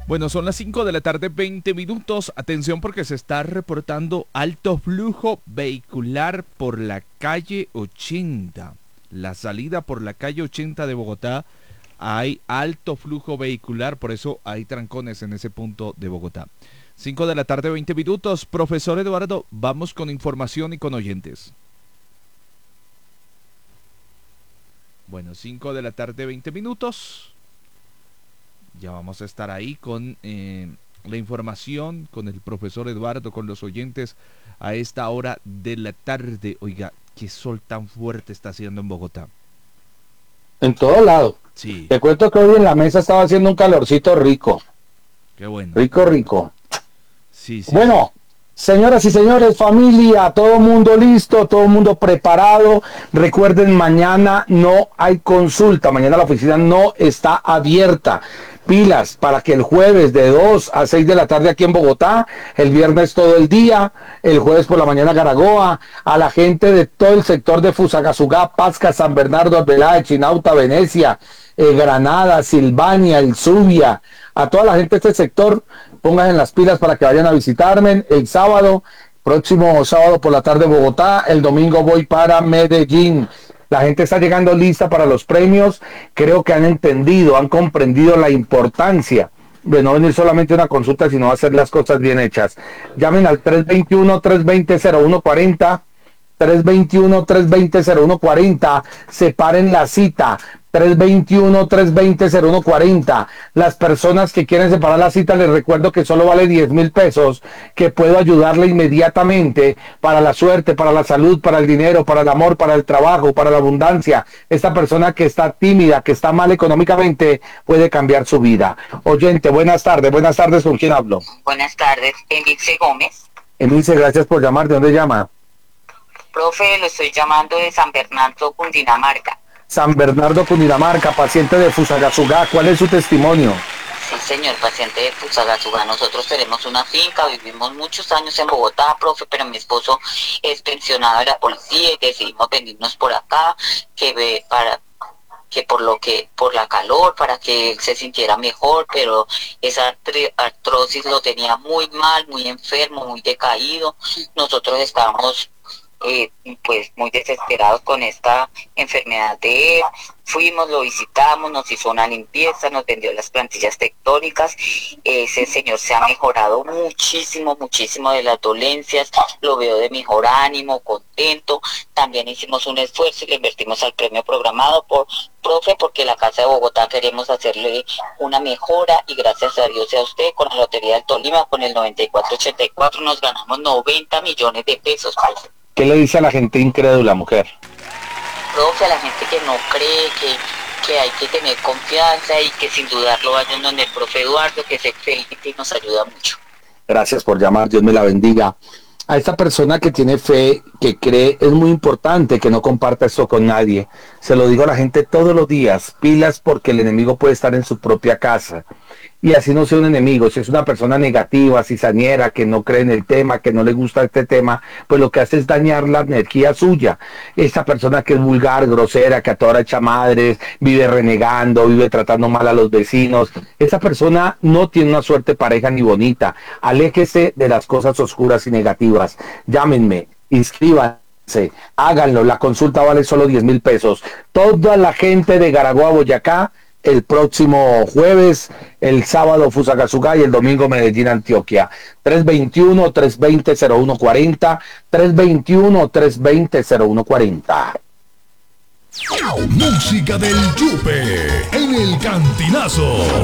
Bueno, son las 5 de la tarde, 20 minutos. Atención porque se está reportando alto flujo vehicular por la calle 80. La salida por la calle 80 de Bogotá, hay alto flujo vehicular, por eso hay trancones en ese punto de Bogotá. 5 de la tarde, 20 minutos. Profesor Eduardo, vamos con información y con oyentes. Bueno, 5 de la tarde, 20 minutos. Ya vamos a estar ahí con la información, con el profesor Eduardo, con los oyentes a esta hora de la tarde. Oiga, qué sol tan fuerte está haciendo en Bogotá. En todo lado. Sí. Te cuento que hoy en la mesa estaba haciendo un calorcito rico. Qué bueno. Rico, rico. Sí. Bueno, señoras y señores, familia, todo mundo listo, todo mundo preparado. Recuerden, mañana no hay consulta, mañana la oficina no está abierta. Pilas para que el jueves de 2 a 6 de la tarde aquí en Bogotá, el viernes todo el día, el jueves por la mañana Garagoa, a la gente de todo el sector de Fusagasugá, Pasca, San Bernardo, Arbeláez, Chinauta, Venecia, Granada, Silvania, El Zubia, a toda la gente de este sector, pónganse en las pilas para que vayan a visitarme el sábado, próximo sábado por la tarde Bogotá, el domingo voy para Medellín. La gente está llegando lista para los premios. Creo que han entendido, han comprendido la importancia de no venir solamente a una consulta, sino hacer las cosas bien hechas. Llamen al 321-320-0140, 321-320-0140, separen la cita. 321-320-0140. Las personas que quieren separar la cita, les recuerdo que solo vale 10,000 pesos, que puedo ayudarle inmediatamente para la suerte, para la salud, para el dinero, para el amor, para el trabajo, para la abundancia. Esta persona que está tímida, que está mal económicamente, puede cambiar su vida. Oyente, buenas tardes, ¿con quién hablo? Buenas tardes, Emilce Gómez. Emilce, gracias por llamar. ¿De dónde llama? Profe, lo estoy llamando de San Bernardo, Cundinamarca. San Bernardo, Cundinamarca, paciente de Fusagasugá. ¿Cuál es su testimonio? Sí, señor, paciente de Fusagasugá. Nosotros tenemos una finca, vivimos muchos años en Bogotá, profe, pero mi esposo es pensionado de la policía y decidimos venirnos por acá, por la calor, para que él se sintiera mejor, pero esa artrosis lo tenía muy mal, muy enfermo, muy decaído. Nosotros estábamos pues muy desesperados con esta enfermedad de él. Fuimos, lo visitamos, nos hizo una limpieza, nos vendió las plantillas tectónicas. Ese señor se ha mejorado muchísimo de las dolencias, lo veo de mejor ánimo, contento. También hicimos un esfuerzo y le invertimos al premio programado profe, porque la Casa de Bogotá queremos hacerle una mejora, y gracias a Dios y a usted, con la Lotería del Tolima, con el 9484, nos ganamos 90 millones de pesos, profe. ¿Qué le dice a la gente incrédula, mujer? Profe, a la gente que no cree, que hay que tener confianza y que sin dudarlo vayan donde el profe Eduardo, que es excelente y nos ayuda mucho. Gracias por llamar, Dios me la bendiga. A esta persona que tiene fe, que cree, es muy importante que no comparta esto con nadie. Se lo digo a la gente todos los días, pilas, porque el enemigo puede estar en su propia casa. Y así no sea un enemigo, si es una persona negativa, cizañera, que no cree en el tema, que no le gusta este tema, pues lo que hace es dañar la energía suya. Esta persona que es vulgar, grosera, que a toda hora echa madres, vive renegando, vive tratando mal a los vecinos, esa persona no tiene una suerte pareja ni bonita. Aléjese de las cosas oscuras y negativas. Llámenme, inscríbanse, háganlo, la consulta vale solo 10,000 pesos. Toda la gente de Garagoa, Boyacá, el próximo jueves, el sábado Fusagasugá y el domingo Medellín, Antioquia. 321-320-0140, 321-320-0140. Música del Yupe en el Cantinazo.